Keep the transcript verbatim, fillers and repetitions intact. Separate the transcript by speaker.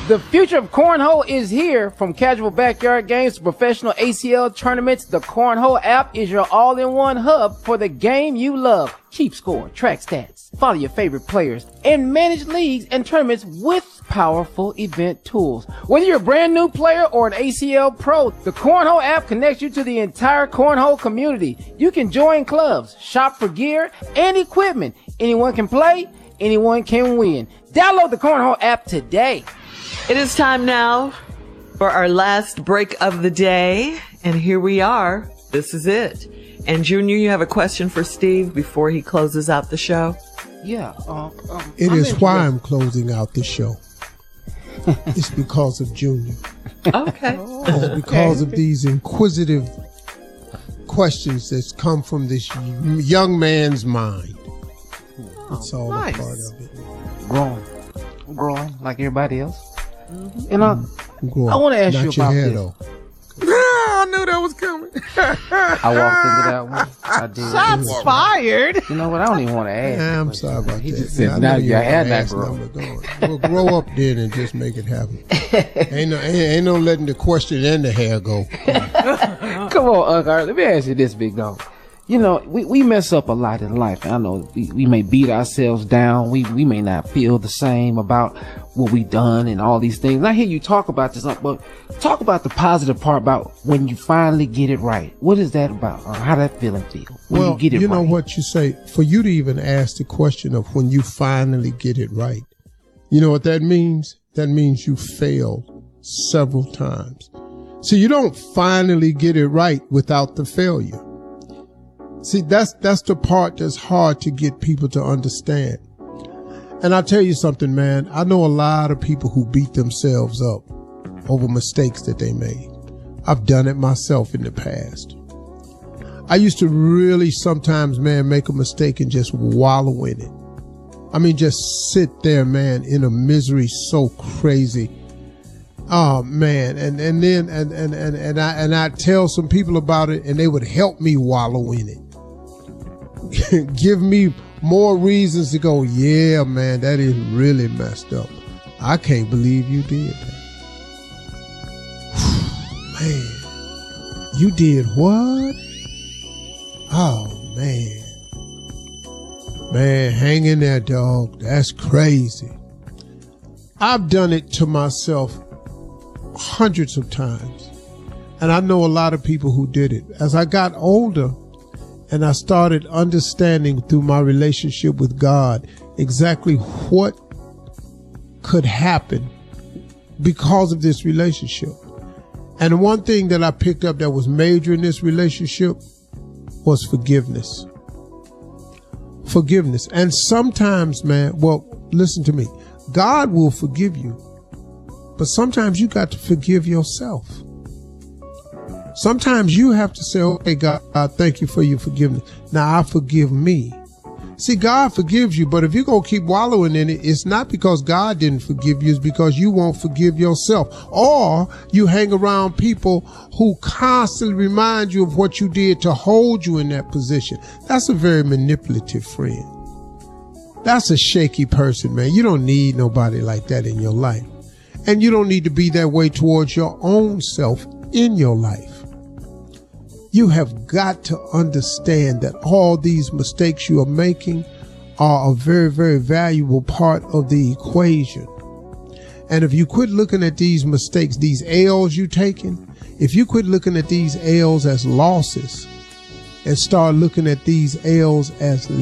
Speaker 1: The future of cornhole is here. From casual backyard games to professional A C L tournaments, the Cornhole app is your all-in-one hub for the game you love. Keep score, track stats, follow your favorite players, and manage leagues and tournaments with powerful event tools. Whether you're a brand new player or an A C L pro, the Cornhole app connects you to the entire cornhole community. You can join clubs, shop for gear and equipment. Anyone can play, anyone can win. Download the Cornhole app today.
Speaker 2: It is time now for our last break of the day. And here we are. This is it. And Junior, you have a question for Steve before he closes out the show?
Speaker 1: Yeah. Um, um,
Speaker 3: it
Speaker 1: I'm
Speaker 3: is
Speaker 1: interested.
Speaker 3: why I'm closing out the show. It's because of Junior.
Speaker 2: Okay.
Speaker 3: It's because of these inquisitive questions that come from this young man's mind. It's all
Speaker 1: nice.
Speaker 3: a part of it.
Speaker 1: Growing. I'm growing like everybody else. Mm-hmm. And I,
Speaker 3: Growing.
Speaker 1: I want to ask
Speaker 3: Not
Speaker 1: you
Speaker 3: your
Speaker 1: about
Speaker 3: hair,
Speaker 1: this.
Speaker 3: though.
Speaker 4: I knew that was coming.
Speaker 1: I walked into that one. I did.
Speaker 2: Shots fired.
Speaker 1: You know what? I don't even want to ask.
Speaker 3: Yeah, I'm
Speaker 1: but,
Speaker 3: sorry
Speaker 1: uh,
Speaker 3: about
Speaker 1: he
Speaker 3: that.
Speaker 1: just said,
Speaker 3: I
Speaker 1: now
Speaker 3: know you
Speaker 1: your
Speaker 3: wanna
Speaker 1: hair not
Speaker 3: ask
Speaker 1: grow.
Speaker 3: them to go. Well, grow up then and just make it happen. ain't, no, ain't, ain't no letting the question and the hair go.
Speaker 1: Come on, Uncle. Let me ask you this, big dog. You know, we, we mess up a lot in life. I know we, we may beat ourselves down. We we may not feel the same about what we done and all these things. I hear you talk about this, but talk about the positive part about when you finally get it right. What is that about? Or how that feeling feel when
Speaker 3: well,
Speaker 1: you get it
Speaker 3: you
Speaker 1: right?
Speaker 3: know what you say, for you to even ask the question of when you finally get it right, you know what that means? That means you failed several times. So you don't finally get it right without the failure. See, that's that's the part that's hard to get people to understand. And I'll tell you something, man. I know a lot of people who beat themselves up over mistakes that they made. I've done it myself in the past. I used to really sometimes, man, make a mistake and just wallow in it. I mean, just sit there, man, in a misery so crazy. Oh man, and and then and and and and I and I tell some people about it, and they would help me wallow in it. Give me more reasons to go, yeah, man, that is really messed up. I can't believe you did that. Man, you did what? Oh, man. Man, hang in there, dog. That's crazy. I've done it to myself hundreds of times. And I know a lot of people who did it. As I got older, and I started understanding through my relationship with God exactly what could happen because of this relationship. And one thing that I picked up that was major in this relationship was forgiveness. Forgiveness. And sometimes, man, well, listen to me. God will forgive you, but sometimes you got to forgive yourself. Sometimes you have to say, okay, God, God, thank you for your forgiveness. Now I forgive me. See, God forgives you, but if you're going to keep wallowing in it, it's not because God didn't forgive you, it's because you won't forgive yourself. Or you hang around people who constantly remind you of what you did to hold you in that position. That's a very manipulative friend. That's a shaky person, man. You don't need nobody like that in your life. And you don't need to be that way towards your own self in your life. You have got to understand that all these mistakes you are making are a very, very valuable part of the equation. And if you quit looking at these mistakes, these L's you're taking, if you quit looking at these L's as losses and start looking at these L's as